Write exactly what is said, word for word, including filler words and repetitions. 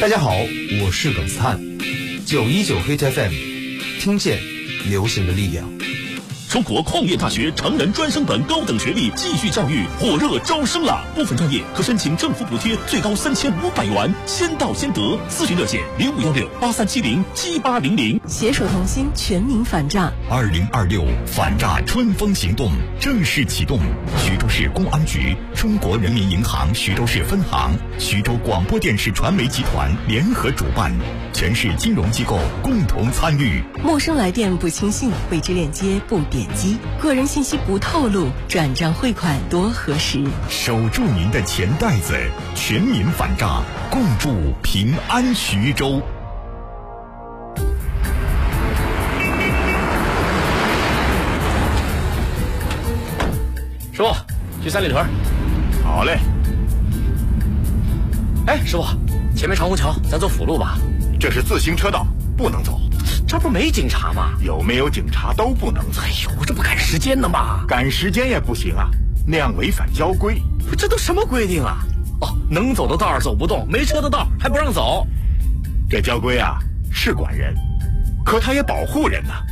大家好，我是耿斯坦，九一九 Hit F M， 听见流行的力量。 中国矿业大学成人专升本高等学历继续教育火热招生了，部分专业可申请政府补贴，最高三千五百元，先到先得。咨询热线零五幺六八三七零七八零零。 携手同心，全民反诈。 二零二六反诈春风行动正式启动，徐州市公安局、中国人民银行徐州市分行、徐州广播电视传媒集团联合主办，全市金融机构共同参与。 陌生来电不轻信，未知链接不点击，个人信息不透露，转账汇款多核实。 守住您的钱袋子，全民反诈，共筑平安徐州。 师傅，去三里屯。 好嘞。 哎，师傅，前面长虹桥，咱走辅路吧。 这是自行车道，不能走。 这不没警察吗？ 有没有警察都不能走。 哎呦，我这不赶时间呢吗？ 赶时间也不行啊，那样违反交规。 这都什么规定啊？哦，能走的道走不动，没车的道还不让走。 这交规啊是管人，可他也保护人呢、啊。